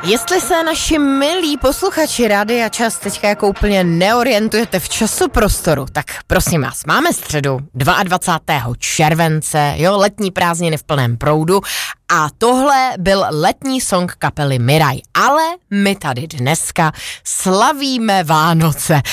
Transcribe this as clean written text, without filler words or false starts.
Jestli se naši milí posluchači Rádia Čas teďka jako úplně neorientujete v časoprostoru, tak prosím vás, máme středu 22. července, jo, letní prázdniny v plném proudu a tohle byl letní song kapely Miraj, ale my tady dneska slavíme Vánoce